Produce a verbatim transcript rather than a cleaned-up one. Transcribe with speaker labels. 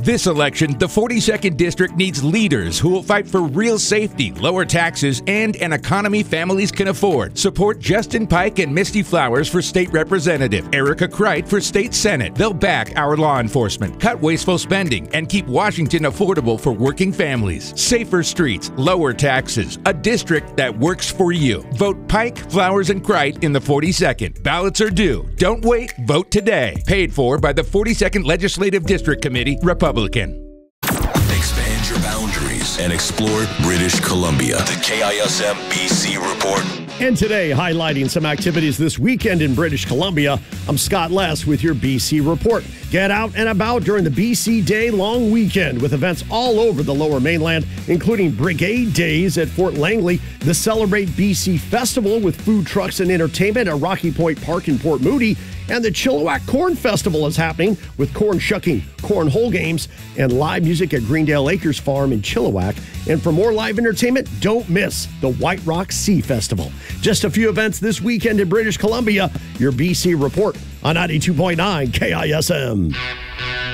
Speaker 1: This election, the forty-second District needs leaders who will fight for real safety, lower taxes, and an economy families can afford. Support Justin Pike and Misty Flowers for State Representative, Erica Kreit for State Senate. They'll back our law enforcement, cut wasteful spending, and keep Washington affordable for working families. Safer streets, lower taxes, a district that works for you. Vote Pike, Flowers, and Kreit in the forty-second. Ballots are due. Don't wait. Vote today. Paid for by the forty-second Legislative District Committee, Republican.
Speaker 2: Expand your boundaries and explore British Columbia. The K I S M B C Report.
Speaker 3: And today, highlighting some activities this weekend in British Columbia, I'm Scott Less with your B C Report. Get out and about during the B C Day long weekend with events all over the Lower Mainland, including Brigade Days at Fort Langley, the Celebrate B C Festival with food trucks and entertainment at Rocky Point Park in Port Moody, and the Chilliwack Corn Festival is happening with corn shucking, cornhole games, and live music at Greendale Acres Farm in Chilliwack. And for more live entertainment, don't miss the White Rock Sea Festival. Just a few events this weekend in British Columbia. Your B C Report on ninety-two point nine K I S M.